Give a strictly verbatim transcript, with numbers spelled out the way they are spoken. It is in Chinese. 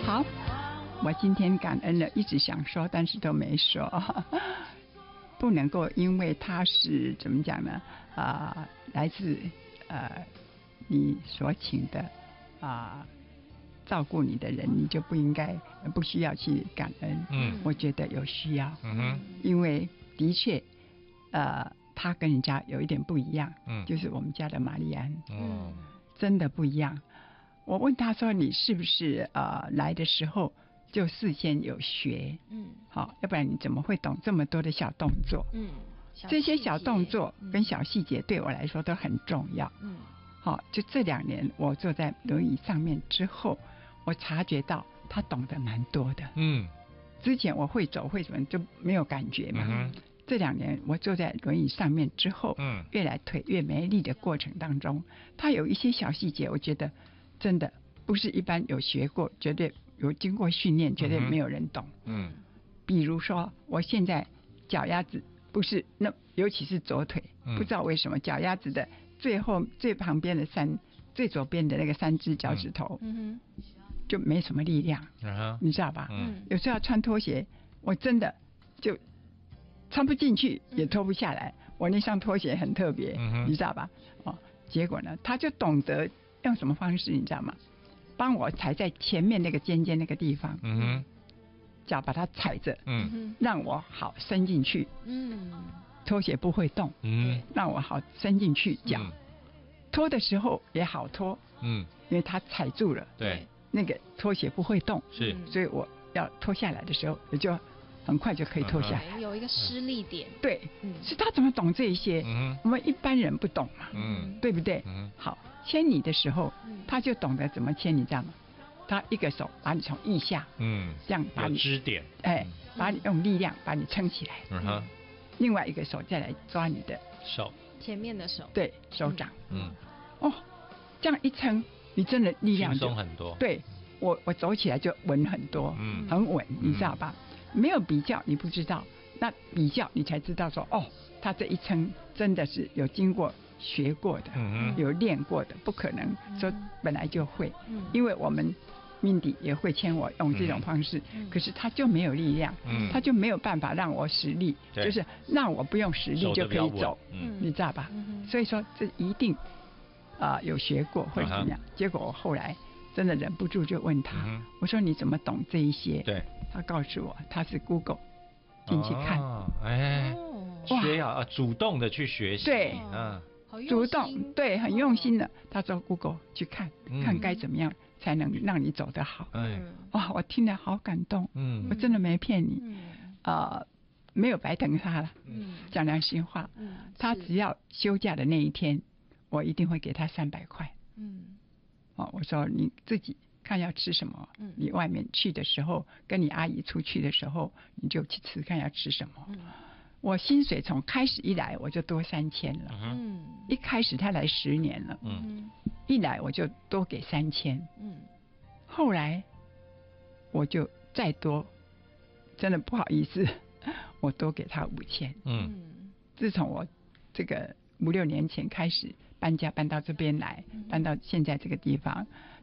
好，我今天感恩了，一直想说，但是都没说。不能够因为他是怎么讲呢？啊、呃，来自呃你所请的啊、呃、照顾你的人，你就不应该不需要去感恩。嗯，我觉得有需要。嗯哼，因为的确，呃，他跟人家有一点不一样。嗯，就是我们家的玛丽安。嗯，真的不一样。我问他说：“你是不是呃来的时候？”就事先有学，嗯，好，要不然你怎么会懂这么多的小动作？嗯，这些小动作跟小细节对我来说都很重要。嗯，好，就这两年我坐在轮椅上面之后，我察觉到他懂得蛮多的。嗯，之前我会走会什么就没有感觉嘛。嗯，这两年我坐在轮椅上面之后，嗯，越来腿越没力的过程当中，他有一些小细节，我觉得真的不是一般有学过，绝对。有经过训练，绝对没有人懂。嗯，比如说，我现在脚丫子不是那，尤其是左腿，嗯、不知道为什么脚丫子的最后最旁边的三最左边的那个三只脚趾头，嗯哼，就没什么力量。嗯、你知道吧？嗯，有时候要穿拖鞋，我真的就穿不进去，也脱不下来。嗯、我那双拖鞋很特别，嗯、你知道吧？哦，结果呢，他就懂得用什么方式，你知道吗？帮我踩在前面那个尖尖那个地方，嗯哼，脚把它踩着，嗯，让我好伸进去，嗯，拖鞋不会动，嗯，让我好伸进去脚，嗯、拖的时候也好拖，嗯，因为它踩住了， 对， 那个拖鞋不会动， 是， 所以我要脱下来的时候，也就很快就可以脱下来， 有一个施力点， 对，嗯，是他怎么懂这些？嗯，我们一般人不懂嘛，嗯，对不对？嗯，好。牵你的时候，他就懂得怎么牵，你知道吗？他一个手把你从腋下，嗯，这样把你有支点， 哎，把你用力量把你撑起来，嗯哼，另外一个手再来抓你的手， 前面的手， 对，手掌，嗯，哦，这样一撑，你真的力量轻松很多， 对我我走起来就稳很多，嗯，很稳，你知道吧？没有比较你不知道，那比较你才知道说，哦，他这一撑真的是有经过。学过的，嗯、有练过的，不可能说本来就会，嗯、因为我们 Mindy 也会牵我用这种方式，嗯、可是他就没有力量，嗯、他就没有办法让我使力，就是让我不用使力就可以走，嗯、你知道吧？嗯、所以说这一定啊、呃、有学过或者怎么样，嗯、结果我后来真的忍不住就问他，嗯、我说你怎么懂这一些？ 对， 他告诉我他是 Google 进去看， 哦、哎，学要啊主动的去学习， 对，嗯。主动对，很用心的。他说 Google 去看，嗯、看该怎么样才能让你走得好。嗯，哇，我听了好感动。嗯，我真的没骗你。嗯，呃，没有白等他了。嗯，讲良心话。嗯，他只要休假的那一天，我一定会给他三百块。嗯，哦，我说你自己看要吃什么。嗯，你外面去的时候，跟你阿姨出去的时候，你就去吃，看要吃什么。嗯。我薪水从开始一来我就多三千了，嗯，一开始他来十年了，嗯，一来我就多给三千，嗯，后来我就再多，真的不好意思，我多给他五千，嗯，自从我这个五六年前开始搬家搬到这边来，搬到现在这个地方，